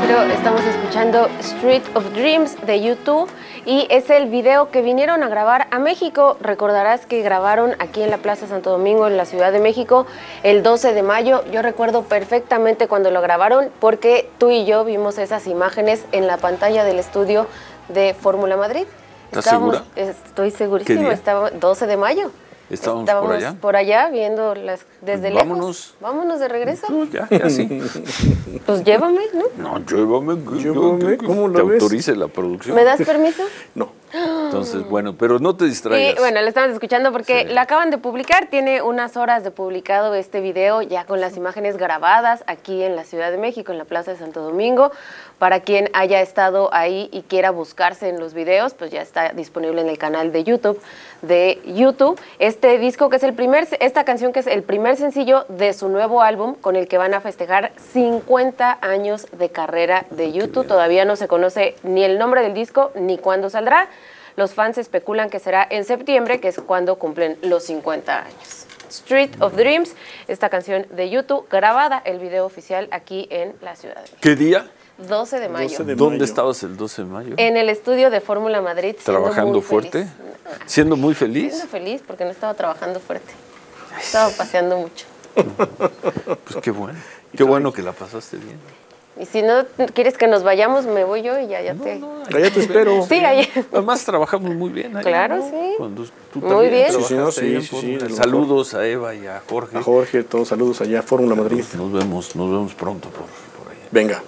Pero estamos escuchando Street of Dreams de U2 y es el video que vinieron a grabar a México. Recordarás que grabaron aquí en la Plaza Santo Domingo, en la Ciudad de México, el 12 de mayo. Yo recuerdo perfectamente cuando lo grabaron porque tú y yo vimos esas imágenes en la pantalla del estudio de Fórmula Madrid. ¿Estás segura? Estoy segurísima, estaba 12 de mayo. Estábamos por allá viendo desde lejos. Vámonos de regreso. No, ya sí. Pues llévame, ¿no? No, llévame. ¿Cómo lo te ves? autorice la producción. ¿Me das permiso? No. Entonces, bueno, pero no te distraigas. Y bueno, lo estamos escuchando porque la acaban de publicar, tiene unas horas de publicado este video ya con las imágenes grabadas aquí en la Ciudad de México, en la Plaza de Santo Domingo. Para quien haya estado ahí y quiera buscarse en los videos, pues ya está disponible en el canal de YouTube de U2. Este disco que es esta canción que es el primer sencillo de su nuevo álbum con el que van a festejar 50 años de carrera de U2. Todavía no se conoce ni el nombre del disco ni cuándo saldrá. Los fans especulan que será en septiembre, que es cuando cumplen los 50 años. Street of Dreams, esta canción de U2, grabada el video oficial aquí en la Ciudad de México. ¿Qué día? 12 de mayo. ¿Dónde estabas el 12 de mayo? En el estudio de Fórmula Madrid. ¿Trabajando fuerte? ¿Siendo muy feliz? Siendo feliz porque no estaba trabajando fuerte. Estaba paseando mucho. Pues qué bueno. Qué bueno que la pasaste bien. Y si no quieres que nos vayamos, me voy yo y allá te espero. Sí, ahí. Además trabajamos muy bien ahí, claro, ¿no? sí. Cuando tú Muy también bien. trabajaste ahí en Sí, Fórmula. Saludos a Eva y a Jorge. A Jorge, todos saludos allá, Fórmula Madrid. Nos vemos pronto por ahí. Venga.